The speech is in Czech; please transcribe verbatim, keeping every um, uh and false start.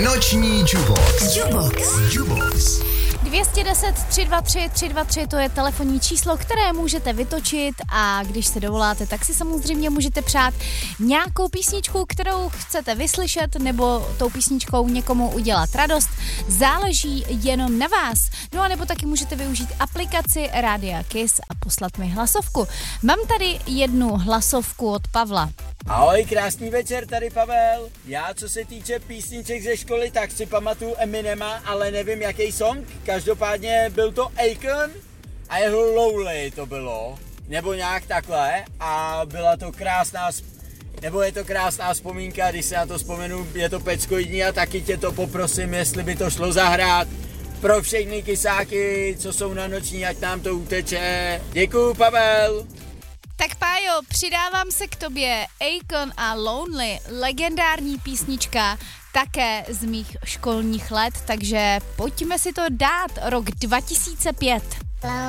Noční Jubox. Jubox. Jubox. dvě stě deset tři dva tři tři dva tři, to je telefonní číslo, které můžete vytočit a když se dovoláte, tak si samozřejmě můžete přát nějakou písničku, kterou chcete vyslyšet nebo tou písničkou někomu udělat radost. Záleží jenom na vás. No a nebo taky můžete využít aplikaci Rádia Kiss a poslat mi hlasovku. Mám tady jednu hlasovku od Pavla. Ahoj, krásný večer, tady Pavel. Já, co se týče písniček ze školy, tak si pamatuju Eminema, ale nevím, jaký song. Každopádně byl to Akon a jeho Lonely to bylo, nebo nějak takhle. A byla to krásná, nebo je to krásná vzpomínka, když se na to vzpomenu, je to peckoidní a taky tě to poprosím, jestli by to šlo zahrát pro všechny kysáky, co jsou na noční, ať nám to uteče. Děkuju, Pavel. Tak Pájo, přidávám se k tobě. Akon a Lonely, legendární písnička, také z mých školních let, takže pojďme si to dát, rok dva tisíce pět.